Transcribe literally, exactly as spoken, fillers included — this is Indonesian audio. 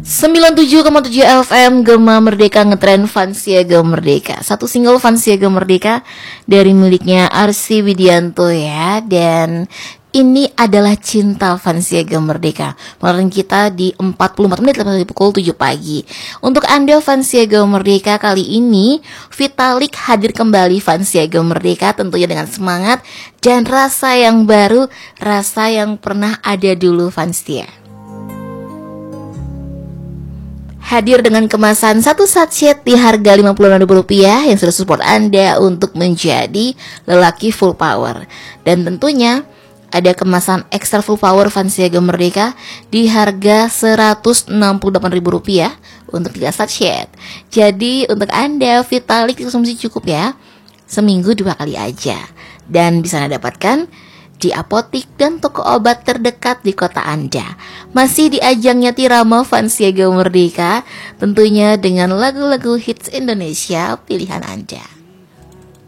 sembilan puluh tujuh koma tujuh F M Gema Merdeka ngetren Fansiaga Merdeka. Satu single Fansiaga Merdeka dari miliknya Arsy Widianto ya. Dan ini adalah Cinta Fansiaga Merdeka. Menonton kita di empat puluh empat menit lepas dari pukul tujuh pagi. Untuk Anda Fansiaga Merdeka, kali ini Vitalik hadir kembali Fansiaga Merdeka, tentunya dengan semangat dan rasa yang baru, rasa yang pernah ada dulu Fansia. Hadir dengan kemasan satu sachet di harga lima puluh enam ribu rupiah yang sudah support Anda untuk menjadi lelaki full power. Dan tentunya ada kemasan extra full power Fansiaga Merdeka di harga seratus enam puluh delapan ribu rupiah untuk tiga sachet. Jadi untuk Anda Vitalik konsumsi cukup ya, seminggu dua kali aja. Dan bisa Anda dapatkan di apotik dan toko obat terdekat di kota Anda. Masih di ajangnya Tirama Fansiaga Merdeka, tentunya dengan lagu-lagu hits Indonesia pilihan Anda.